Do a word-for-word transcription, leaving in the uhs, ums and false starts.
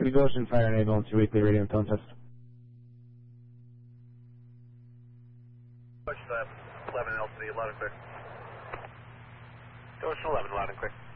City Goshen, fire and ambulance, your weekly radio and tone test. Push that, eleven L C D, loud and clear. Goshen eleven, loud and clear.